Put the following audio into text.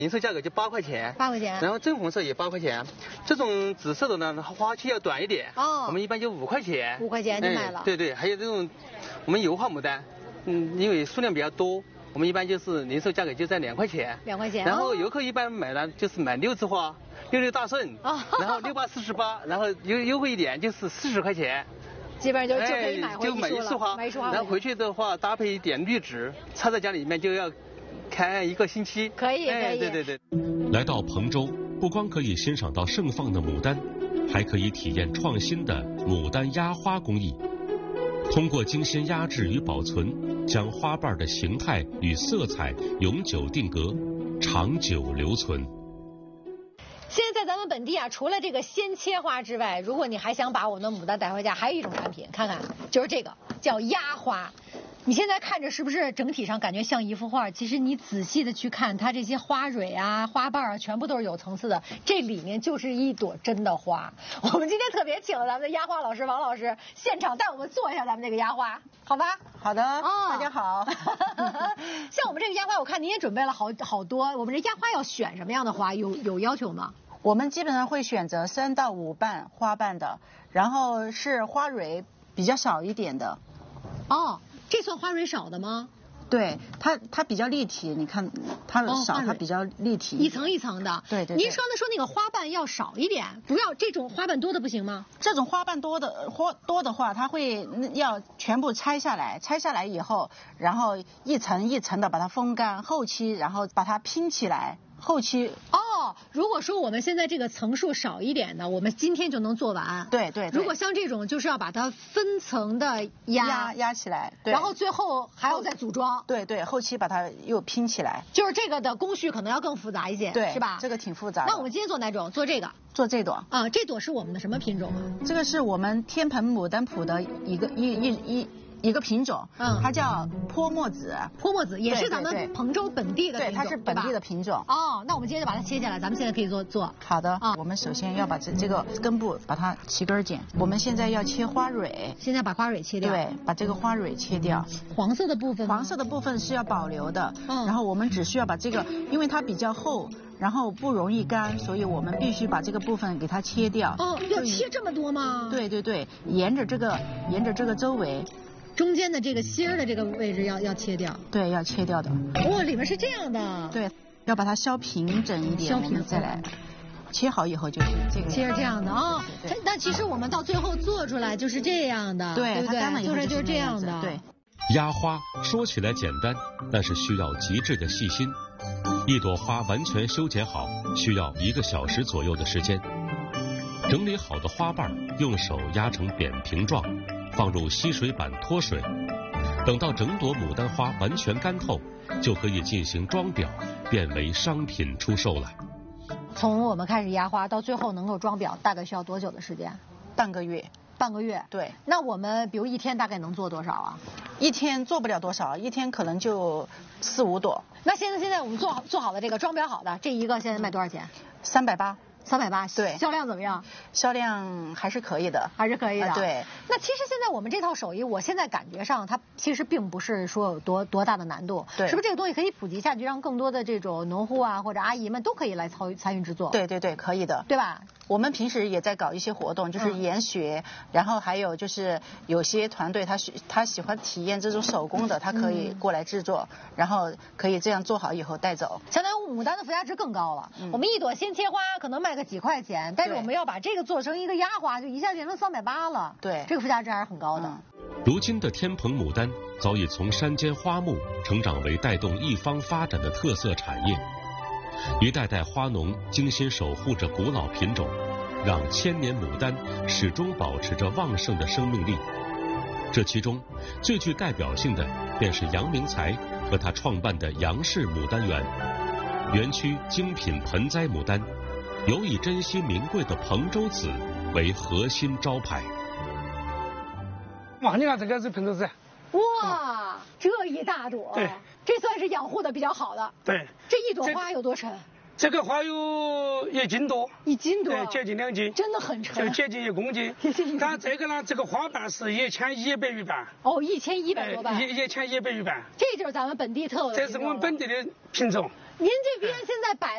零售价格就8块钱 ，8块钱。 然后正红色也8块钱，这种紫色的呢，花期要短一点，我们一般就5块钱 ，5块钱就卖了。 对对，还有这种我们油画牡丹，因为数量比较多，我们一般就是零售价格就在2块钱。 2块钱。 然后游客一般买呢，就是买6枝花，66大顺，然后68、48，然后优惠一点就是40块钱。 基本上就可以买回就买一束花，然后回去的话搭配一点绿植，插在家里面就要开1个星期。 可以，可以。 对。 来到彭州，不光可以欣赏到盛放的牡丹，还可以体验创新的牡丹压花工艺。通过精心压制与保存，将花瓣的形态与色彩永久定格，长久留存。 现在在咱们本地啊，除了这个鲜切花之外，如果你还想把我们的牡丹带回家，还有一种产品，看看，就是这个叫压花。你现在看着是不是整体上感觉像一幅画？其实你仔细的去看，它这些花蕊啊、花瓣啊，全部都是有层次的，这里面就是一朵真的花。我们今天特别请了咱们的压花老师王老师，现场带我们做一下咱们这个压花，好吧？ 好的，大家好。 像我们这个压花，我看您也准备了好多。我们这压花要选什么样的花？有要求吗？ 我们基本上会选择3到5瓣花瓣的，然后是花蕊比较少一点的。 哦，这算花蕊少的吗？ 对，它比较立体，你看它少，它比较立体， 一层一层的。 对。 您刚才说那个花瓣要少一点，不要这种花瓣多的不行吗？ 这种花瓣多的话，它会要全部拆下来，拆下来以后，然后一层一层的把它风干，后期然后把它拼起来。后期如果说我们现在这个层数少一点的，我们今天就能做完。 对。 如果像这种，就是要把它分层的压起来，对。 然后最后还要再组装。 对，后期把它又拼起来。 就是这个的工序可能要更复杂一些， 对， 是吧？ 这个挺复杂的。 那我们今天做哪种？做这个。 做这朵啊，这朵是我们的什么品种啊？ 这个是我们天盆牡丹谱的一个品种，它叫泼墨紫。 泼墨紫也是咱们彭州本地的品种， 对，它是本地的品种。 那我们今天就把它切下来，咱们现在可以做。 好的我们首先要把这个根部把它齐根剪。我们现在要切花蕊， 现在把花蕊切掉。 对，把这个花蕊切掉。 黄色的部分， 黄色的部分是要保留的。然后我们只需要把这个，因为它比较厚，然后不容易干，所以我们必须把这个部分给它切掉。 要切这么多吗？ 对，沿着这个周围。 中间的这个芯儿的这个位置要切掉。 对，要切掉的。 里面是这样的。 对，要把它削平整一点，我们再来切好以后就是这个。 切成这样的对。但其实我们到最后做出来就是这样的，对不对？ 它干了以后就是这样的。 对。 压花说起来简单，但是需要极致的细心。一朵花完全修剪好，需要1个小时左右的时间。整理好的花瓣用手压成扁平状，放入吸水板脱水，等到整朵牡丹花完全干透，就可以进行装裱，变为商品出售了。 从我们开始压花到最后能够装裱，大概需要多久的时间？ 半个月。 半个月。 对。 那我们比如一天大概能做多少啊？ 一天做不了多少，一天可能就4、5朵。 那现在我们做好的这个装裱好的这一个现在卖多少钱 ？380。 380， 对。 销量怎么样？ 销量还是可以的， 还是可以的。 对。 那其实现在我们这套手艺，我现在感觉上它其实并不是说有多大的难度。 对。 是不是这个东西可以普及下去，让更多的这种农户啊或者阿姨们都可以来参与制作？ 对，可以的， 对吧？ 我们平时也在搞一些活动，就是研学，然后还有就是有些团队他喜欢体验这种手工的，他可以过来制作，然后可以这样做好以后带走。 相当于牡丹的附加值更高了。我们一朵鲜切花可能卖个几块钱，但是我们要把这个做成一个压花，就一下变成380了。 对， 这个附加值还是很高的。 如今的天棚牡丹早已从山间花木成长为带动一方发展的特色产业，一代代花农精心守护着古老品种，让千年牡丹始终保持着旺盛的生命力。这其中最具代表性的便是杨明才和他创办的杨氏牡丹园。园区精品盆栽牡丹，尤以珍稀名贵的彭州紫为核心招牌。 哇，你看这个是彭州紫。 哇，这一大朵。 对。 这算是养护的比较好的。 对。 这一朵花有多沉？ 这个花有1斤多。1斤多。对，接近2斤。 真的很沉。 就接近1公斤。但这个呢，这个花瓣是1100余瓣。 1100多瓣。 1100余瓣。 这就是咱们本地特有的。 这是我们本地的品种。 您这边现在摆